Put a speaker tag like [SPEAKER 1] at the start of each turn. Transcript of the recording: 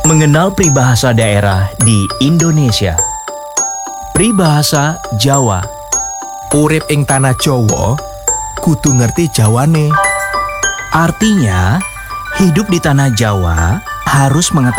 [SPEAKER 1] Mengenal peribahasa daerah di Indonesia. Peribahasa Jawa.
[SPEAKER 2] Urip ing tanah Jawa, kudu ngerti Jawane.
[SPEAKER 1] Artinya, hidup di tanah Jawa harus mengetahui